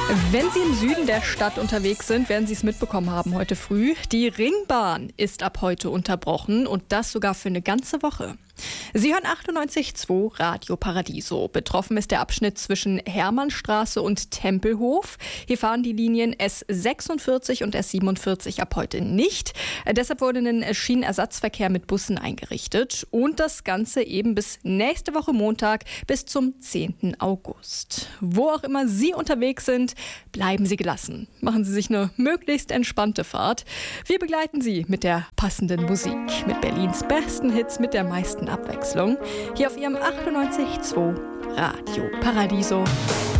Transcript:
Wenn Sie im Süden der Stadt unterwegs sind, werden Sie es mitbekommen haben heute früh. Die Ringbahn ist ab heute unterbrochen und das sogar für eine ganze Woche. Sie hören 98.2 Radio Paradiso. Betroffen ist der Abschnitt zwischen Hermannstraße und Tempelhof. Hier fahren die Linien S46 und S47 ab heute nicht. Deshalb wurde ein Schienenersatzverkehr mit Bussen eingerichtet. Und das Ganze eben bis nächste Woche Montag bis zum 10. August. Wo auch immer Sie unterwegs sind, bleiben Sie gelassen. Machen Sie sich eine möglichst entspannte Fahrt. Wir begleiten Sie mit der passenden Musik, mit Berlins besten Hits, mit der meisten Abwechslung. Hier auf Ihrem 98.2 Radio Paradiso.